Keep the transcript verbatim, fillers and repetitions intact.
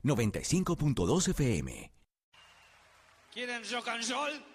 noventa y cinco punto dos F M. ¿Quieren rock and roll?